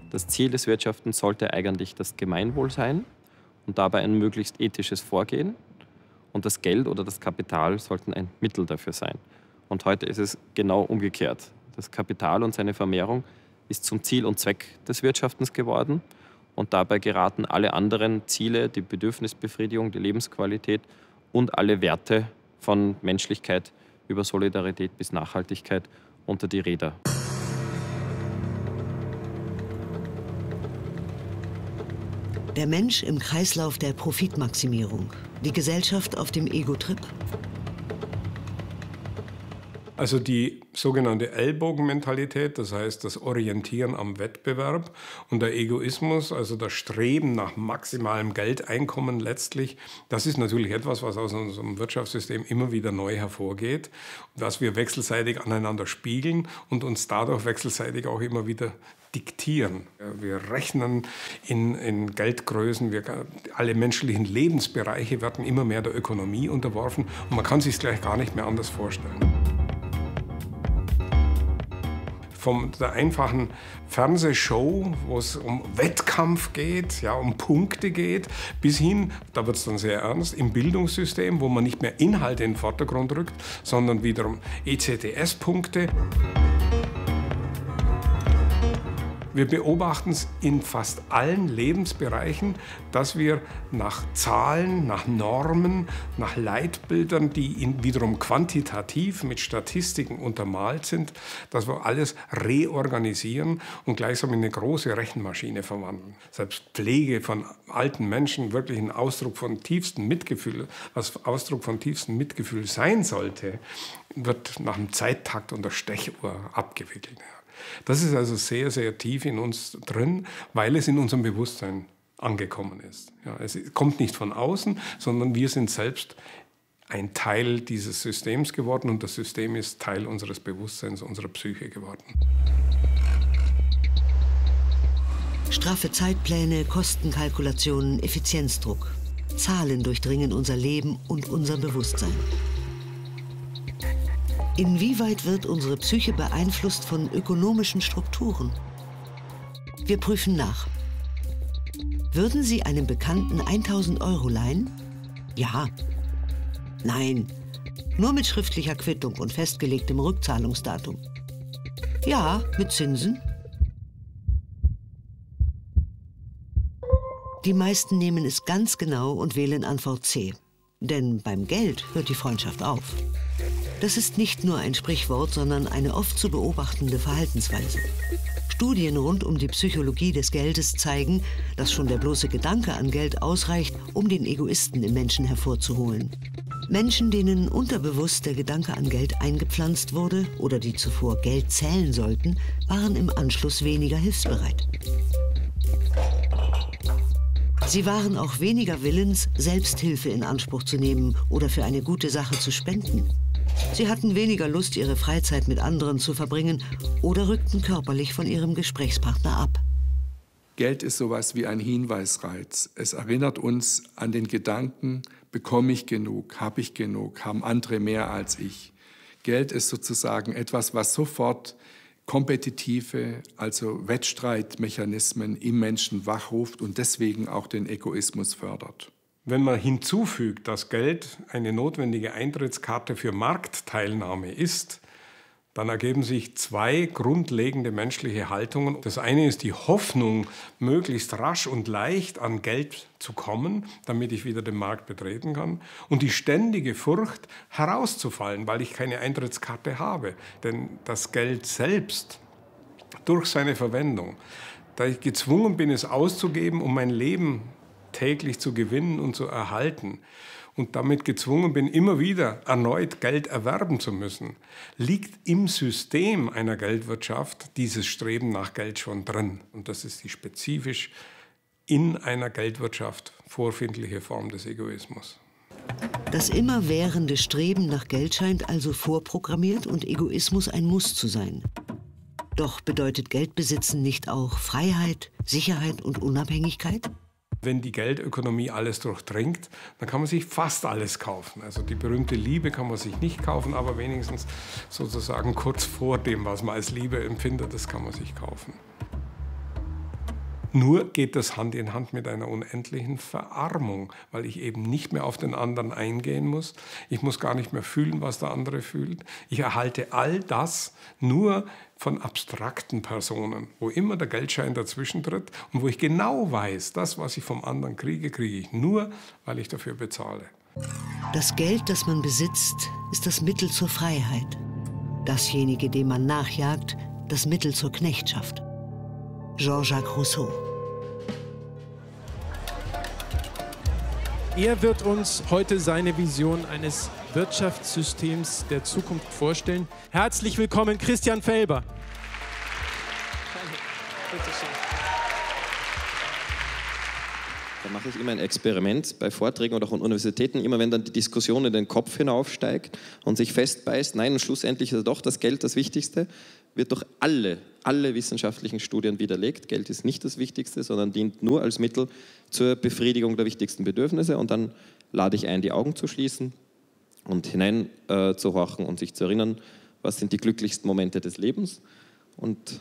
Das Ziel des Wirtschaftens sollte eigentlich das Gemeinwohl sein und dabei ein möglichst ethisches Vorgehen. Und das Geld oder das Kapital sollten ein Mittel dafür sein. Und heute ist es genau umgekehrt. Das Kapital und seine Vermehrung ist zum Ziel und Zweck des Wirtschaftens geworden. Und dabei geraten alle anderen Ziele, die Bedürfnisbefriedigung, die Lebensqualität und alle Werte von Menschlichkeit über Solidarität bis Nachhaltigkeit unter die Räder. Der Mensch im Kreislauf der Profitmaximierung. Die Gesellschaft auf dem Ego-Trip. Also die sogenannte Ellbogenmentalität, das heißt das Orientieren am Wettbewerb, und der Egoismus, also das Streben nach maximalem Geldeinkommen letztlich, das ist natürlich etwas, was aus unserem Wirtschaftssystem immer wieder neu hervorgeht, dass wir wechselseitig aneinander spiegeln und uns dadurch wechselseitig auch immer wieder diktieren. Wir rechnen in Geldgrößen, alle menschlichen Lebensbereiche werden immer mehr der Ökonomie unterworfen und man kann sich es gleich gar nicht mehr anders vorstellen. Von der einfachen Fernsehshow, wo es um Wettkampf geht, ja, um Punkte geht, bis hin, da wird es dann sehr ernst, im Bildungssystem, wo man nicht mehr Inhalte in den Vordergrund rückt, sondern wiederum ECTS-Punkte. Wir beobachten es in fast allen Lebensbereichen, dass wir nach Zahlen, nach Normen, nach Leitbildern, die wiederum quantitativ mit Statistiken untermalt sind, dass wir alles reorganisieren und gleichsam in eine große Rechenmaschine verwandeln. Selbst Pflege von alten Menschen wirklich ein Ausdruck von tiefstem Mitgefühl, was Ausdruck von tiefstem Mitgefühl sein sollte, wird nach dem Zeittakt und der Stechuhr abgewickelt. Das ist also sehr, sehr tief in uns drin, weil es in unserem Bewusstsein angekommen ist. Ja, es kommt nicht von außen, sondern wir sind selbst ein Teil dieses Systems geworden und das System ist Teil unseres Bewusstseins, unserer Psyche geworden. Straffe Zeitpläne, Kostenkalkulationen, Effizienzdruck. Zahlen durchdringen unser Leben und unser Bewusstsein. Inwieweit wird unsere Psyche beeinflusst von ökonomischen Strukturen? Wir prüfen nach. Würden Sie einem Bekannten 1000 € leihen? Ja. Nein. Nur mit schriftlicher Quittung und festgelegtem Rückzahlungsdatum. Ja, mit Zinsen. Die meisten nehmen es ganz genau und wählen Antwort C. Denn beim Geld hört die Freundschaft auf. Das ist nicht nur ein Sprichwort, sondern eine oft zu beobachtende Verhaltensweise. Studien rund um die Psychologie des Geldes zeigen, dass schon der bloße Gedanke an Geld ausreicht, um den Egoisten im Menschen hervorzuholen. Menschen, denen unterbewusst der Gedanke an Geld eingepflanzt wurde oder die zuvor Geld zählen sollten, waren im Anschluss weniger hilfsbereit. Sie waren auch weniger willens, Selbsthilfe in Anspruch zu nehmen oder für eine gute Sache zu spenden. Sie hatten weniger Lust, ihre Freizeit mit anderen zu verbringen oder rückten körperlich von ihrem Gesprächspartner ab. Geld ist sowas wie ein Hinweisreiz. Es erinnert uns an den Gedanken, bekomme ich genug, habe ich genug, haben andere mehr als ich. Geld ist sozusagen etwas, was sofort kompetitive, also Wettstreitmechanismen im Menschen wachruft und deswegen auch den Egoismus fördert. Wenn man hinzufügt, dass Geld eine notwendige Eintrittskarte für Marktteilnahme ist, dann ergeben sich zwei grundlegende menschliche Haltungen. Das eine ist die Hoffnung, möglichst rasch und leicht an Geld zu kommen, damit ich wieder den Markt betreten kann. Und die ständige Furcht, herauszufallen, weil ich keine Eintrittskarte habe. Denn das Geld selbst, durch seine Verwendung, da ich gezwungen bin, es auszugeben, um mein Leben täglich zu gewinnen und zu erhalten und damit gezwungen bin, immer wieder erneut Geld erwerben zu müssen, liegt im System einer Geldwirtschaft dieses Streben nach Geld schon drin. Und das ist die spezifisch in einer Geldwirtschaft vorfindliche Form des Egoismus. Das immerwährende Streben nach Geld scheint also vorprogrammiert und Egoismus ein Muss zu sein. Doch bedeutet Geldbesitzen nicht auch Freiheit, Sicherheit und Unabhängigkeit? Wenn die Geldökonomie alles durchdringt, dann kann man sich fast alles kaufen. Also die berühmte Liebe kann man sich nicht kaufen, aber wenigstens sozusagen kurz vor dem, was man als Liebe empfindet, das kann man sich kaufen. Nur geht das Hand in Hand mit einer unendlichen Verarmung, weil ich eben nicht mehr auf den anderen eingehen muss. Ich muss gar nicht mehr fühlen, was der andere fühlt. Ich erhalte all das nur von abstrakten Personen, wo immer der Geldschein dazwischen tritt und wo ich genau weiß, das, was ich vom anderen kriege, kriege ich nur, weil ich dafür bezahle. Das Geld, das man besitzt, ist das Mittel zur Freiheit. Dasjenige, dem man nachjagt, das Mittel zur Knechtschaft. Jean-Jacques Rousseau. Er wird uns heute seine Vision eines Wirtschaftssystems der Zukunft vorstellen. Herzlich willkommen, Christian Felber. Da mache ich immer ein Experiment bei Vorträgen oder auch an Universitäten, immer wenn dann die Diskussion in den Kopf hinaufsteigt und sich festbeißt, nein, und schlussendlich ist doch das Geld das Wichtigste, wird durch alle wissenschaftlichen Studien widerlegt. Geld ist nicht das Wichtigste, sondern dient nur als Mittel zur Befriedigung der wichtigsten Bedürfnisse. Und dann lade ich ein, die Augen zu schließen und hinein zu horchen und sich zu erinnern, was sind die glücklichsten Momente des Lebens. Und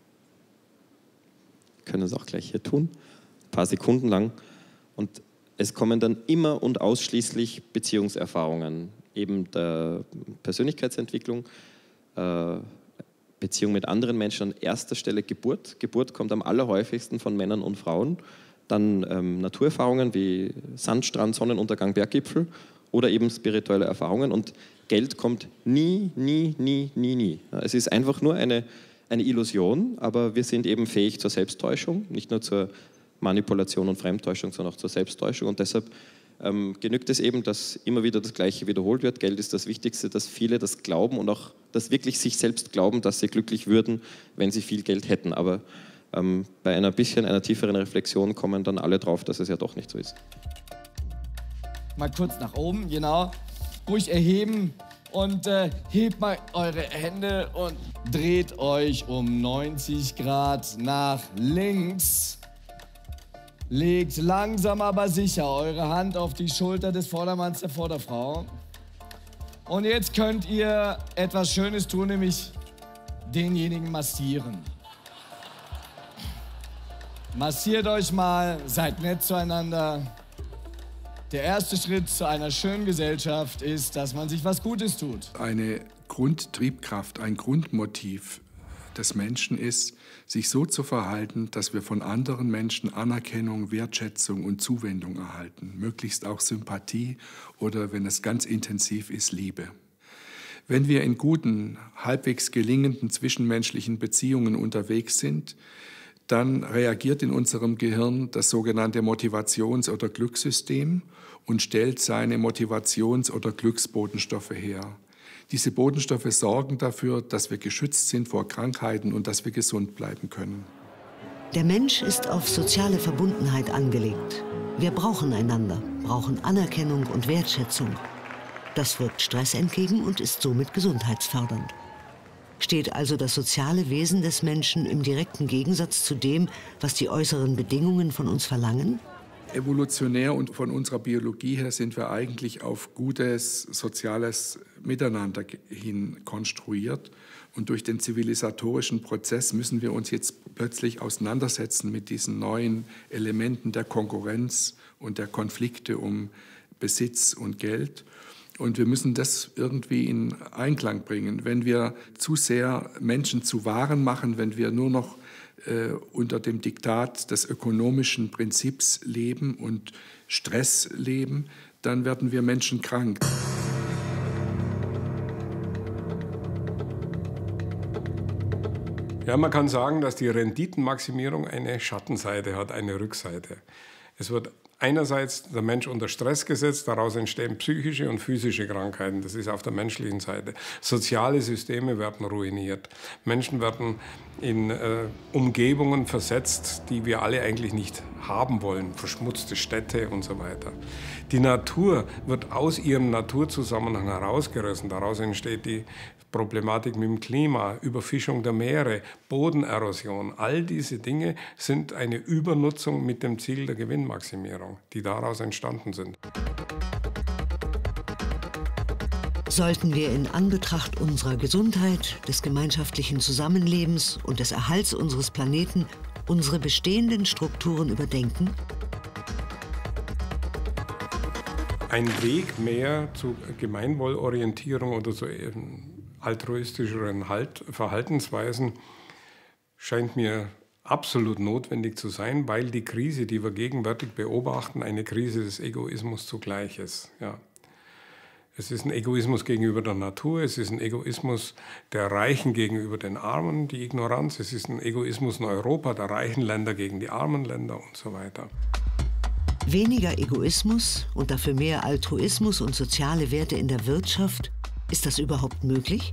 können es auch gleich hier tun, ein paar Sekunden lang. Und es kommen dann immer und ausschließlich Beziehungserfahrungen, eben der Persönlichkeitsentwicklung, Beziehung mit anderen Menschen, an erster Stelle Geburt. Geburt kommt am allerhäufigsten von Männern und Frauen. Dann Naturerfahrungen wie Sandstrand, Sonnenuntergang, Berggipfel oder eben spirituelle Erfahrungen. Und Geld kommt nie. Es ist einfach nur eine Illusion, aber wir sind eben fähig zur Selbsttäuschung, nicht nur zur Manipulation und Fremdtäuschung, sondern auch zur Selbsttäuschung. Und deshalb genügt es eben, dass immer wieder das Gleiche wiederholt wird. Geld ist das Wichtigste, dass viele das glauben und auch das wirklich sich selbst glauben, dass sie glücklich würden, wenn sie viel Geld hätten. Aber bei einer tieferen Reflexion kommen dann alle drauf, dass es ja doch nicht so ist. Mal kurz nach oben, genau. Ruhig erheben und hebt mal eure Hände und dreht euch um 90 Grad nach links. Legt langsam aber sicher eure Hand auf die Schulter des Vordermanns der Vorderfrau. Und jetzt könnt ihr etwas Schönes tun, nämlich denjenigen massieren. Massiert euch mal, seid nett zueinander. Der erste Schritt zu einer schönen Gesellschaft ist, dass man sich was Gutes tut. Eine Grundtriebkraft, ein Grundmotiv des Menschen ist, sich so zu verhalten, dass wir von anderen Menschen Anerkennung, Wertschätzung und Zuwendung erhalten. Möglichst auch Sympathie oder, wenn es ganz intensiv ist, Liebe. Wenn wir in guten, halbwegs gelingenden zwischenmenschlichen Beziehungen unterwegs sind, dann reagiert in unserem Gehirn das sogenannte Motivations- oder Glückssystem und stellt seine Motivations- oder Glücksbotenstoffe her. Diese Botenstoffe sorgen dafür, dass wir geschützt sind vor Krankheiten und dass wir gesund bleiben können. Der Mensch ist auf soziale Verbundenheit angelegt. Wir brauchen einander, brauchen Anerkennung und Wertschätzung. Das wirkt Stress entgegen und ist somit gesundheitsfördernd. Steht also das soziale Wesen des Menschen im direkten Gegensatz zu dem, was die äußeren Bedingungen von uns verlangen? Evolutionär und von unserer Biologie her sind wir eigentlich auf gutes soziales Miteinander hin konstruiert. Und durch den zivilisatorischen Prozess müssen wir uns jetzt plötzlich auseinandersetzen mit diesen neuen Elementen der Konkurrenz und der Konflikte um Besitz und Geld. Und wir müssen das irgendwie in Einklang bringen. Wenn wir zu sehr Menschen zu Waren machen, wenn wir nur noch unter dem Diktat des ökonomischen Prinzips leben und Stress leben, dann werden wir Menschen krank. Ja, man kann sagen, dass die Renditenmaximierung eine Schattenseite hat, eine Rückseite. Es wird einerseits der Mensch unter Stress gesetzt, daraus entstehen psychische und physische Krankheiten, das ist auf der menschlichen Seite. Soziale Systeme werden ruiniert. Menschen werden in Umgebungen versetzt, die wir alle eigentlich nicht haben wollen, verschmutzte Städte und so weiter. Die Natur wird aus ihrem Naturzusammenhang herausgerissen, daraus entsteht die Problematik mit dem Klima, Überfischung der Meere, Bodenerosion. All diese Dinge sind eine Übernutzung mit dem Ziel der Gewinnmaximierung, die daraus entstanden sind. Sollten wir in Anbetracht unserer Gesundheit, des gemeinschaftlichen Zusammenlebens und des Erhalts unseres Planeten unsere bestehenden Strukturen überdenken? Ein Weg mehr zu Gemeinwohlorientierung oder zu altruistischeren Verhaltensweisen scheint mir absolut notwendig zu sein, weil die Krise, die wir gegenwärtig beobachten, eine Krise des Egoismus zugleich ist. Ja. Es ist ein Egoismus gegenüber der Natur, es ist ein Egoismus der Reichen gegenüber den Armen, die Ignoranz, es ist ein Egoismus in Europa, der reichen Länder gegen die armen Länder und so weiter. Weniger Egoismus und dafür mehr Altruismus und soziale Werte in der Wirtschaft, ist das überhaupt möglich?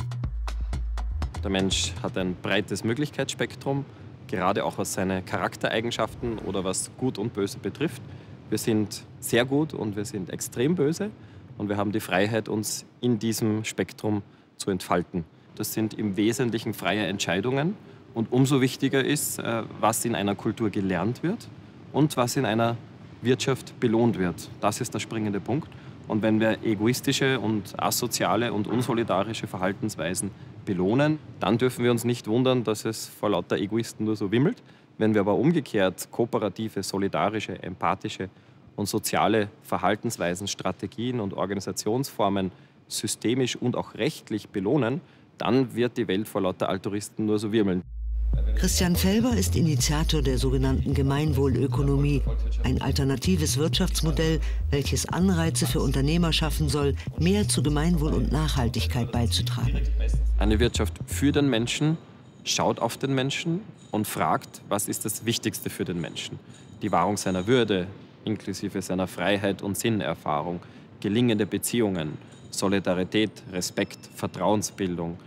Der Mensch hat ein breites Möglichkeitsspektrum, gerade auch was seine Charaktereigenschaften oder was Gut und Böse betrifft. Wir sind sehr gut und wir sind extrem böse und wir haben die Freiheit, uns in diesem Spektrum zu entfalten. Das sind im Wesentlichen freie Entscheidungen und umso wichtiger ist, was in einer Kultur gelernt wird und was in einer Wirtschaft belohnt wird. Das ist der springende Punkt. Und wenn wir egoistische und asoziale und unsolidarische Verhaltensweisen belohnen, dann dürfen wir uns nicht wundern, dass es vor lauter Egoisten nur so wimmelt. Wenn wir aber umgekehrt kooperative, solidarische, empathische und soziale Verhaltensweisen, Strategien und Organisationsformen systemisch und auch rechtlich belohnen, dann wird die Welt vor lauter Altruisten nur so wimmeln. Christian Felber ist Initiator der sogenannten Gemeinwohlökonomie, ein alternatives Wirtschaftsmodell, welches Anreize für Unternehmer schaffen soll, mehr zu Gemeinwohl und Nachhaltigkeit beizutragen. Eine Wirtschaft für den Menschen schaut auf den Menschen und fragt, was ist das Wichtigste für den Menschen? Die Wahrung seiner Würde, inklusive seiner Freiheit und Sinnerfahrung, gelingende Beziehungen, Solidarität, Respekt, Vertrauensbildung,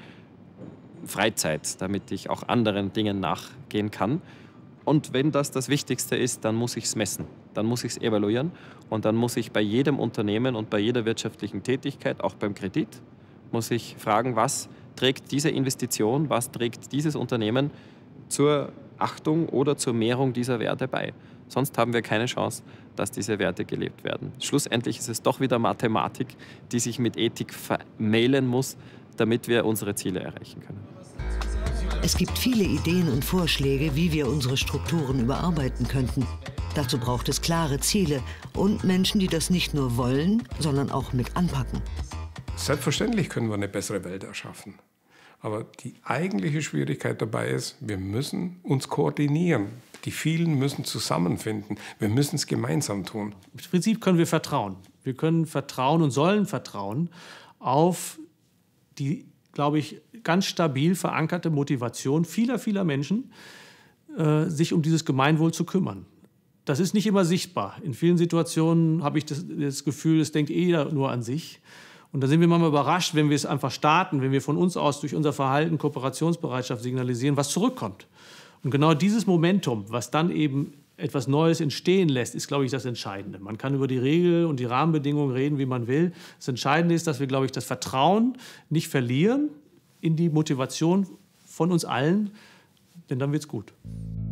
Freizeit, damit ich auch anderen Dingen nachgehen kann. Und wenn das das Wichtigste ist, dann muss ich es messen, dann muss ich es evaluieren und dann muss ich bei jedem Unternehmen und bei jeder wirtschaftlichen Tätigkeit, auch beim Kredit, muss ich fragen, was trägt diese Investition, was trägt dieses Unternehmen zur Achtung oder zur Mehrung dieser Werte bei. Sonst haben wir keine Chance, dass diese Werte gelebt werden. Schlussendlich ist es doch wieder Mathematik, die sich mit Ethik vermählen muss, damit wir unsere Ziele erreichen können. Es gibt viele Ideen und Vorschläge, wie wir unsere Strukturen überarbeiten könnten. Dazu braucht es klare Ziele und Menschen, die das nicht nur wollen, sondern auch mit anpacken. Selbstverständlich können wir eine bessere Welt erschaffen. Aber die eigentliche Schwierigkeit dabei ist, wir müssen uns koordinieren. Die vielen müssen zusammenfinden. Wir müssen es gemeinsam tun. Im Prinzip können wir vertrauen. Wir können vertrauen und sollen vertrauen auf die, glaube ich, ganz stabil verankerte Motivation vieler Menschen, sich um dieses Gemeinwohl zu kümmern. Das ist nicht immer sichtbar. In vielen Situationen habe ich das Gefühl, es denkt jeder nur an sich. Und da sind wir manchmal überrascht, wenn wir es einfach starten, wenn wir von uns aus durch unser Verhalten Kooperationsbereitschaft signalisieren, was zurückkommt. Und genau dieses Momentum, was dann eben etwas Neues entstehen lässt, ist, glaube ich, das Entscheidende. Man kann über die Regeln und die Rahmenbedingungen reden, wie man will. Das Entscheidende ist, dass wir, glaube ich, das Vertrauen nicht verlieren in die Motivation von uns allen, denn dann wird's gut.